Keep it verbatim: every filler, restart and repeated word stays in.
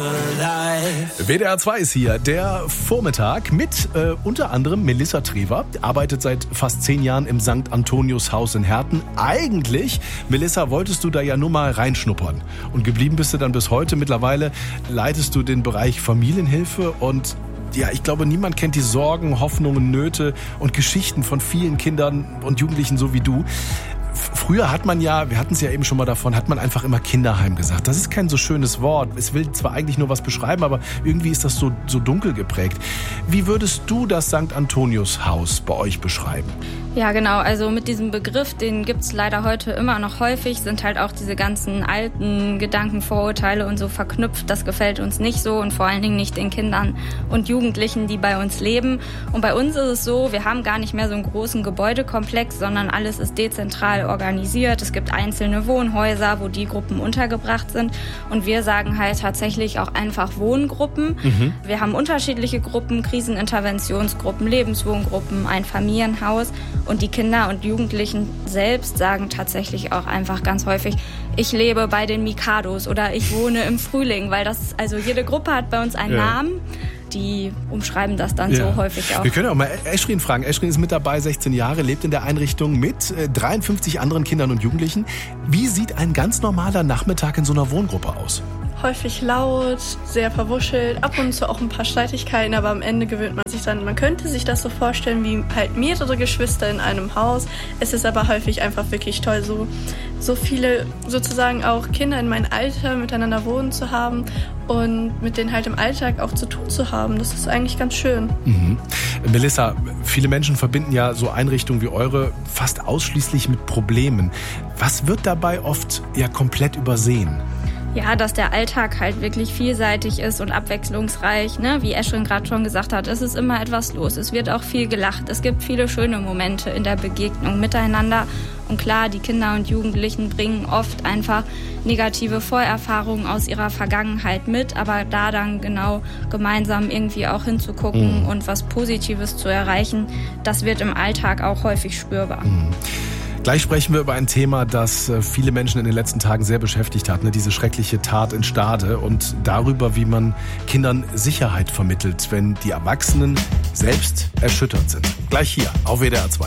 W D R zwei ist hier, der Vormittag mit äh, unter anderem Melissa Trever, arbeitet seit fast zehn Jahren im Sankt Antonius Haus in Herten. Eigentlich, Melissa, wolltest du da ja nur mal reinschnuppern und geblieben bist du dann bis heute. Mittlerweile leitest du den Bereich Familienhilfe und ja, ich glaube, niemand kennt die Sorgen, Hoffnungen, Nöte und Geschichten von vielen Kindern und Jugendlichen so wie du. Früher hat man ja, wir hatten es ja eben schon mal davon, hat man einfach immer Kinderheim gesagt. Das ist kein so schönes Wort. Es will zwar eigentlich nur was beschreiben, aber irgendwie ist das so, so dunkel geprägt. Wie würdest du das Sankt Antonius Haus bei euch beschreiben? Ja, genau. Also mit diesem Begriff, den gibt's leider heute immer noch häufig, sind halt auch diese ganzen alten Gedanken, Vorurteile und so verknüpft. Das gefällt uns nicht so und vor allen Dingen nicht den Kindern und Jugendlichen, die bei uns leben. Und bei uns ist es so, wir haben gar nicht mehr so einen großen Gebäudekomplex, sondern alles ist dezentral organisiert. Es gibt einzelne Wohnhäuser, wo die Gruppen untergebracht sind. Und wir sagen halt tatsächlich auch einfach Wohngruppen. Mhm. Wir haben unterschiedliche Gruppen, Kriseninterventionsgruppen, Lebenswohngruppen, ein Familienhaus. Und die Kinder und Jugendlichen selbst sagen tatsächlich auch einfach ganz häufig, ich lebe bei den Mikados oder ich wohne im Frühling, weil das, also jede Gruppe hat bei uns einen ja. Namen. Die umschreiben das dann ja. so häufig auch. Wir können auch mal Eschrin fragen. Eschrin ist mit dabei, sechzehn Jahre, lebt in der Einrichtung mit dreiundfünfzig anderen Kindern und Jugendlichen. Wie sieht ein ganz normaler Nachmittag in so einer Wohngruppe aus? Häufig laut, sehr verwuschelt, ab und zu auch ein paar Streitigkeiten, aber am Ende gewöhnt man sich dann. Man könnte sich das so vorstellen wie halt mehrere Geschwister in einem Haus. Es ist aber häufig einfach wirklich toll, so, so viele sozusagen auch Kinder in meinem Alter miteinander wohnen zu haben und mit denen halt im Alltag auch zu tun zu haben. Das ist eigentlich ganz schön. Mhm. Melissa, viele Menschen verbinden ja so Einrichtungen wie eure fast ausschließlich mit Problemen. Was wird dabei oft ja komplett übersehen? Ja, dass der Alltag halt wirklich vielseitig ist und abwechslungsreich, ne? Wie Eschrin gerade schon gesagt hat, es ist immer etwas los. Es wird auch viel gelacht. Es gibt viele schöne Momente in der Begegnung miteinander. Und klar, die Kinder und Jugendlichen bringen oft einfach negative Vorerfahrungen aus ihrer Vergangenheit mit. Aber da dann genau gemeinsam irgendwie auch hinzugucken mhm. und was Positives zu erreichen, das wird im Alltag auch häufig spürbar. Mhm. Gleich sprechen wir über ein Thema, das viele Menschen in den letzten Tagen sehr beschäftigt hat, ne? Diese schreckliche Tat in Stade und darüber, wie man Kindern Sicherheit vermittelt, wenn die Erwachsenen selbst erschüttert sind. Gleich hier auf W D R zwei.